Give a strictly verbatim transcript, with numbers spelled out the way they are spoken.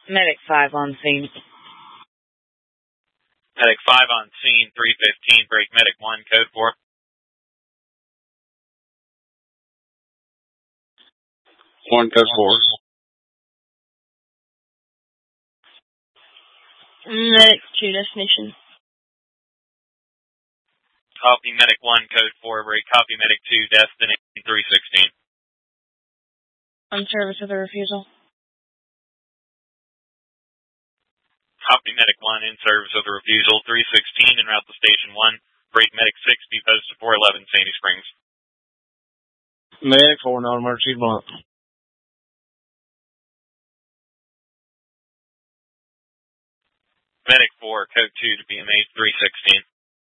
Medic five on scene. Medic five on scene, three fifteen, break Medic one, code four. one, code four. Medic two, destination. Copy Medic one, code four, break. Copy Medic two, destination three sixteen. On service with a refusal. Copy Medic one, in service with a refusal, three sixteen, en route to Station one. Break Medic six, be posted four eleven, Sandy Springs. Medic four, non-emergency blunt. Medic four, code two to B M H three sixteen.